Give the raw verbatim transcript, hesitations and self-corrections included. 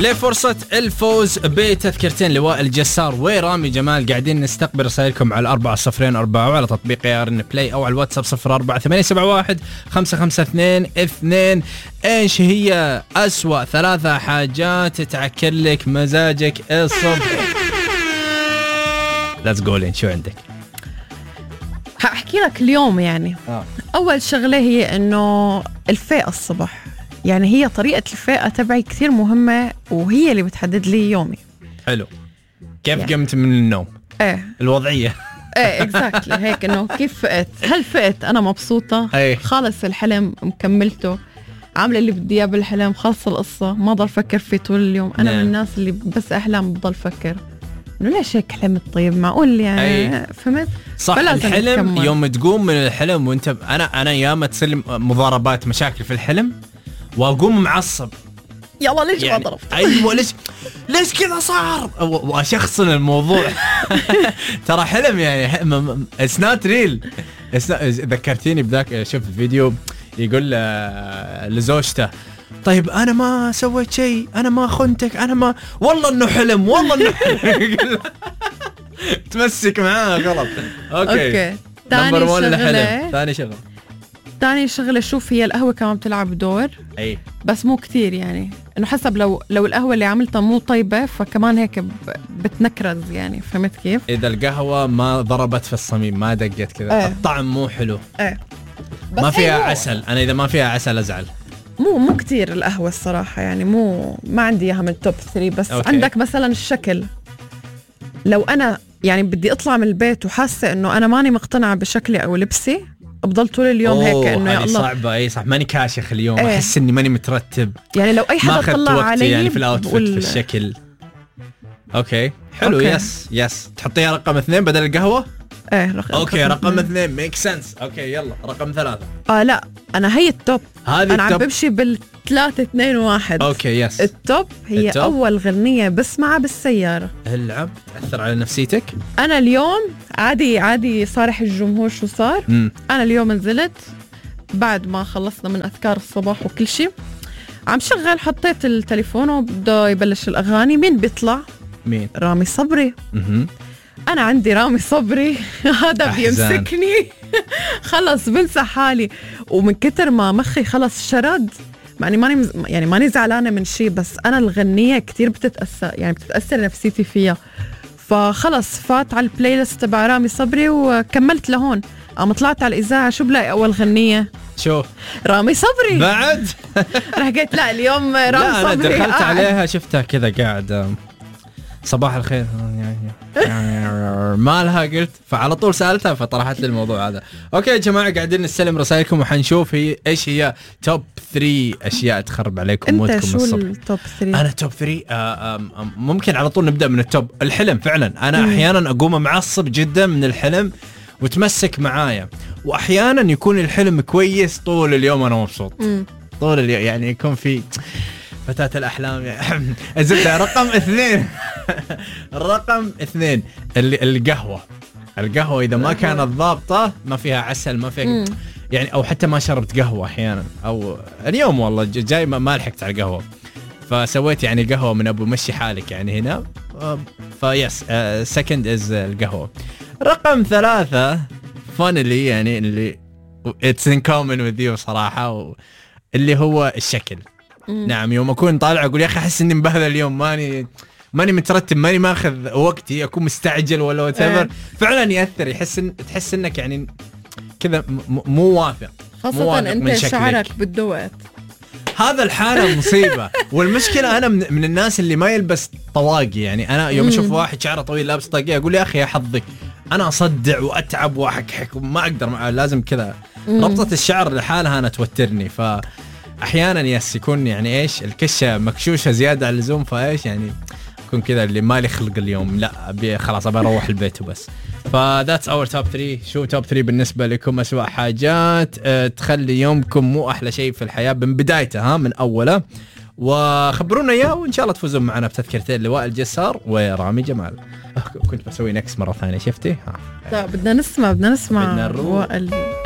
لفرصة الفوز بتذكرتين لواء الجسار ورامي جمال قاعدين نستقبل رسائلكم على أربعة صفرين أربعة وعلى تطبيق يارن بلاي أو على الواتساب صفر أربعة ثمانية سبعة واحد خمسة خمسة اثنين اثنين. إيش هي أسوأ ثلاثة حاجات تعكر لك مزاجك الصبح؟ Let's go لين شو عندك؟ هحكي لك اليوم يعني آه. أول شغلة هي إنه الفئة الصبح، يعني هي طريقة الفئة تبعي كثير مهمة وهي اللي بتحدد لي يومي. حلو. كيف يعني. قمت من النوم؟ ايه الوضعية. ايه اكزاكتلي هيك انه كيف فقت، هل فقت انا مبسوطة؟ أي. خالص الحلم مكملته، عاملة اللي بدي اياه بالحلم، خلص القصة، ما ضل فكر فيه طول اليوم. انا نعم. من الناس اللي بس احلام بضل فكر انه ليش هيك حلمت، طيب معقول يعني أي. فهمت؟ صح. فلازم الحلم نكمل. يوم تقوم من الحلم وانت انا انا ياما تصير مضاربات مشاكل في الحلم واقوم معصب، يلا ليش ما يعني ضربت؟ ايوه ليش ليش كذا صار واشخصن الموضوع. ترى حلم يعني اتس نوت ريل. ذكرتيني بذاك، شوف الفيديو يقول لزوجته طيب انا ما سويت شيء، انا ما خنتك، انا ما والله انه حلم، والله انه حلم. تمسك معاه غلط. اوكي, اوكي. ثاني شغله ثاني شغله ثاني شغله شوف، هي القهوه كمان بتلعب دور، اي بس مو كتير، يعني انه حسب، لو لو القهوه اللي عملتها مو طيبه فكمان هيك ب- بتنكرز، يعني فهمت كيف؟ اذا القهوه ما ضربت في الصميم، ما دقت كذا، ايه. الطعم مو حلو، ايه ما فيها هي عسل. انا اذا ما فيها عسل ازعل. مو مو كتير القهوه الصراحه، يعني مو ما عندي اياها من التوب ثلاثة، بس أوكي. عندك مثلا الشكل. لو انا يعني بدي اطلع من البيت وحاسه انه انا ماني مقتنعه بشكلي او لبسي، بضل طول اليوم هيك انه يا هذه الله صعبه. اي صح، ماني كاشخ اليوم، ايه. احس اني ماني مترتب، يعني لو اي ما حدا اخذت طلع وقتي علي يعني في الاوتفيت بقول- في الشكل. اوكي حلو. أوكي. يس يس تحطيها رقم اثنين بدل القهوه. ايه رقم اوكي رقم اثنين ميك سنس. اوكي يلا رقم ثلاثة. اه لا انا هي التوب، هذه انا عم التوب. بمشي بالثلاثة اثنين واحد. اوكي يس. التوب هي التوب. اول غنية بسمعها بالسيارة. اللعب تأثر على نفسيتك؟ انا اليوم عادي عادي صارح الجمهور شو صار. امم انا اليوم نزلت بعد ما خلصنا من اذكار الصباح وكل شيء، عم شغل، حطيت التليفون وبده يبلش الاغاني، مين بيطلع؟ مين؟ رامي صبري. اها انا عندي رامي صبري هذا أحزان. بيمسكني خلص بنسى حالي، ومن كتر ما مخي خلص شرد، يعني ماني مز... يعني ماني زعلانه من شيء، بس انا الغنيه كتير بتتاثر، يعني بتتاثر نفسيتي فيها، فخلص فات على البلاي ليست تبع رامي صبري وكملت لهون. قام طلعت على الاذاعه، شو بلاقي اول غنيه؟ شو رامي صبري. بعد؟ رح قلت لا اليوم رامي لا انا صبري دخلت قاعد. عليها شفتها كذا قاعد صباح الخير مالها، قلت فعلى طول سألتها فطرحت لي الموضوع هذا. اوكي يا جماعه قاعدين نستلم رسائلكم وحنشوف هي ايش هي توب ثلاثة اشياء تخرب عليكم انت مودكم شو الصبح. التوب ثلاثة؟ انا توب ثلاثة. آه آه ممكن على طول نبدا من التوب. الحلم فعلا انا احيانا اقوم معصب جدا من الحلم وتمسك معايا، واحيانا يكون الحلم كويس طول اليوم انا مبسوط. مم. طول اليوم يعني يكون في فتاة الأحلام يعني. الزبدة. رقم اثنين. رقم اثنين اللي القهوة. القهوة إذا ما كانت ضابطة، ما فيها عسل، ما فيها يعني، أو حتى ما شربت قهوة أحيانا، أو اليوم والله جاي ما, ما لحقت على القهوة، فسويت يعني قهوة من أبو مشي حالك يعني هنا. فيس سكند إز القهوة. رقم ثلاثة فانلي يعني اللي it's in common with you صراحة، اللي هو الشكل. مم. نعم يوم أكون طالع أقول يا أخي أحس إني مبهذل اليوم، ماني ماني مترتب، ماني ماخذ وقتي، أكون مستعجل ولا whatever. فعلا يأثر، يحس إن تحس إنك يعني كذا مو وافق، خاصة أنت شعرك بده وقت. هذا الحالة مصيبة. والمشكلة أنا من, من الناس اللي ما يلبس طواقي، يعني أنا يوم أشوف واحد شعره طويل لابس طاقية أقول يا أخي يا حظك، أنا أصدع وأتعب وأحكحك وما أقدر معه، لازم كذا ربطة الشعر لحالها أنا توترني. فأحيانا يس يكون يعني إيش الكشة مكشوشة زيادة على اللزوم، فإيش يعني يكون كذا اللي مالي خلق اليوم، لا أبي خلاص أبي أروح البيت وبس. فذاتس اور توب ثلاثة. شو توب ثلاثة بالنسبة لكم أسوأ حاجات أه تخلي يومكم مو أحلى شيء في الحياة من بدايته، ها من أوله، وخبرونا إياه وإن شاء الله تفوزون معنا بتذكرتين لواء الجسار ورامي جمال. كنت بسوي نكس مرة ثانية، شفتي؟ ها لا بدنا نسمع بدنا نسمع بدنا نروح. وائل.